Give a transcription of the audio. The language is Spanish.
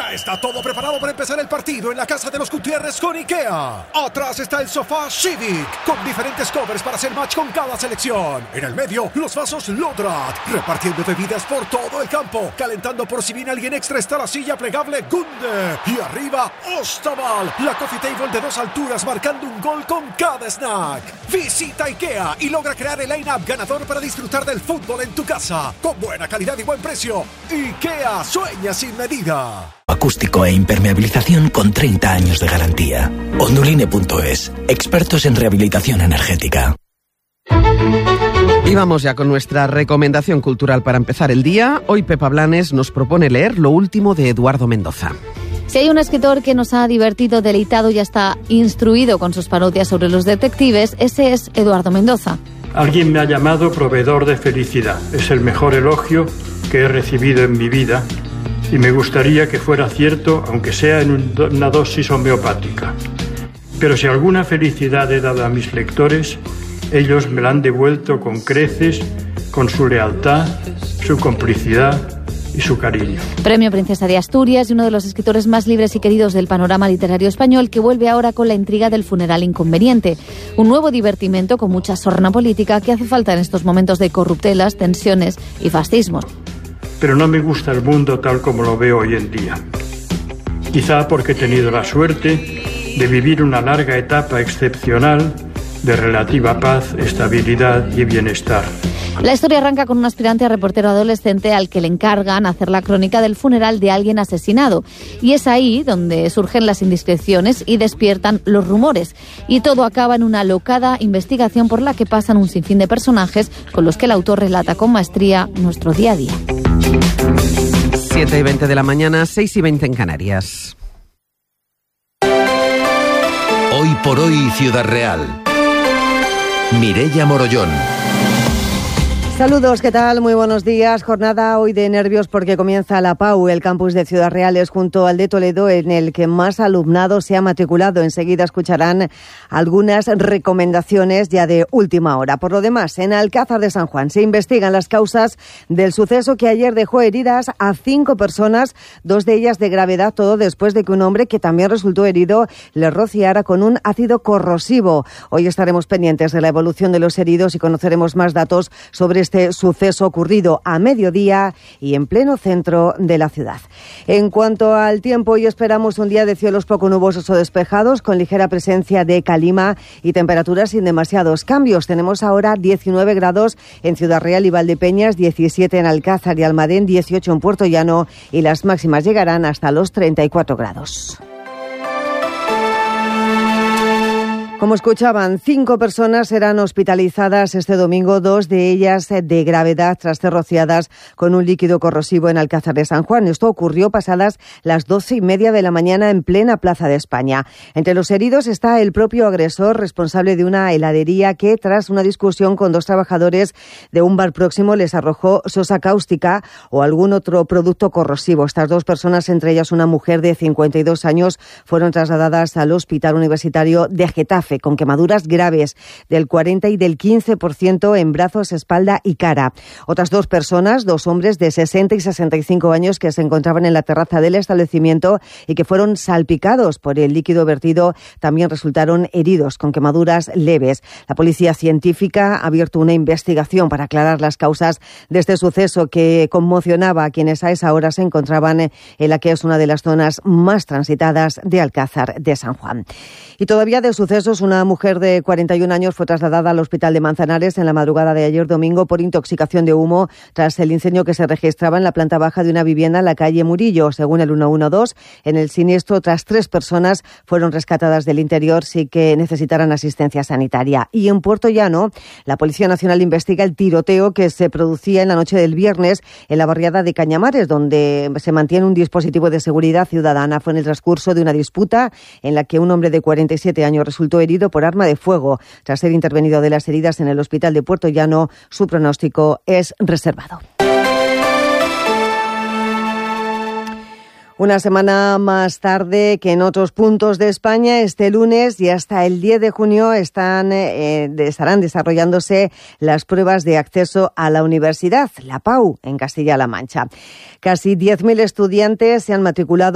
Ya está todo preparado para empezar el partido en la casa de los Gutiérrez con IKEA. Atrás está el sofá Civic, con diferentes covers para hacer match con cada selección. En el medio, los vasos Lodrat, repartiendo bebidas por todo el campo. Calentando por si viene alguien extra está la silla plegable Gunde. Y arriba, Ostaval, la coffee table de 2 alturas marcando un gol con cada snack. Visita IKEA y logra crear el line-up ganador para disfrutar del fútbol en tu casa. Con buena calidad y buen precio. IKEA, sueña sin medida. Acústico e impermeabilización con 30 años de garantía. Onduline.es, expertos en rehabilitación energética. Y vamos ya con nuestra recomendación cultural para empezar el día. Hoy Pepa Blanes nos propone leer lo último de Eduardo Mendoza. Si hay un escritor que nos ha divertido, deleitado y hasta instruido con sus parodias sobre los detectives, ese es Eduardo Mendoza. Alguien me ha llamado proveedor de felicidad. Es el mejor elogio que he recibido en mi vida y me gustaría que fuera cierto, aunque sea en una dosis homeopática. Pero si alguna felicidad he dado a mis lectores, ellos me la han devuelto con creces, con su lealtad, su complicidad y su cariño. Premio Princesa de Asturias y uno de los escritores más libres y queridos del panorama literario español, que vuelve ahora con la intriga del funeral inconveniente. Un nuevo divertimento con mucha sorna política que hace falta en estos momentos de corruptelas, tensiones y fascismos. Pero no me gusta el mundo tal como lo veo hoy en día. Quizá porque he tenido la suerte de vivir una larga etapa excepcional de relativa paz, estabilidad y bienestar. La historia arranca con un aspirante a reportero adolescente al que le encargan hacer la crónica del funeral de alguien asesinado. Y es ahí donde surgen las indiscreciones y despiertan los rumores. Y todo acaba en una alocada investigación por la que pasan un sinfín de personajes con los que el autor relata con maestría nuestro día a día. 7:20 de la mañana, 6:20 en Canarias. Hoy por hoy, Ciudad Real. Mireia Morollón. Saludos, ¿qué tal? Muy buenos días. Jornada hoy de nervios porque comienza la PAU, el campus de Ciudad Real es junto al de Toledo en el que más alumnado se ha matriculado. Enseguida escucharán algunas recomendaciones ya de última hora. Por lo demás, en Alcázar de San Juan se investigan las causas del suceso que ayer dejó heridas a 5 personas, 2 de ellas de gravedad, todo después de que un hombre que también resultó herido le rociara con un ácido corrosivo. Hoy estaremos pendientes de la evolución de los heridos y conoceremos más datos sobre este suceso ocurrido a mediodía y en pleno centro de la ciudad. En cuanto al tiempo, hoy esperamos un día de cielos poco nubosos o despejados, con ligera presencia de calima y temperaturas sin demasiados cambios. Tenemos ahora 19 grados en Ciudad Real y Valdepeñas, 17 en Alcázar y Almadén, 18 en Puerto Llano y las máximas llegarán hasta los 34 grados. Como escuchaban, 5 personas serán hospitalizadas este domingo, 2 de ellas de gravedad tras ser rociadas con un líquido corrosivo en Alcázar de San Juan. Esto ocurrió pasadas las 12:30 de la mañana en plena Plaza de España. Entre los heridos está el propio agresor, responsable de una heladería que, tras una discusión con 2 trabajadores de un bar próximo, les arrojó sosa cáustica o algún otro producto corrosivo. Estas 2 personas, entre ellas una mujer de 52 años, fueron trasladadas al Hospital Universitario de Getafe con quemaduras graves del 40 y del 15% en brazos, espalda y cara. Otras 2 personas, 2 hombres de 60 y 65 años que se encontraban en la terraza del establecimiento y que fueron salpicados por el líquido vertido, también resultaron heridos con quemaduras leves. La policía científica ha abierto una investigación para aclarar las causas de este suceso que conmocionaba a quienes a esa hora se encontraban en la que es una de las zonas más transitadas de Alcázar de San Juan. Y todavía de sucesos, una mujer de 41 años fue trasladada al hospital de Manzanares en la madrugada de ayer domingo por intoxicación de humo tras el incendio que se registraba en la planta baja de una vivienda en la calle Murillo. Según el 112, en el siniestro, otras 3 personas fueron rescatadas del interior sin que necesitaran asistencia sanitaria. Y en Puerto Llano, la Policía Nacional investiga el tiroteo que se producía en la noche del viernes en la barriada de Cañamares, donde se mantiene un dispositivo de seguridad ciudadana. Fue en el transcurso de una disputa en la que un hombre de 47 años resultó herido por arma de fuego. Tras ser intervenido de las heridas en el hospital de Puerto Llano, su pronóstico es reservado. Una semana más tarde que en otros puntos de España, este lunes y hasta el 10 de junio estarán desarrollándose las pruebas de acceso a la universidad, la PAU, en Castilla-La Mancha. Casi 10.000 estudiantes se han matriculado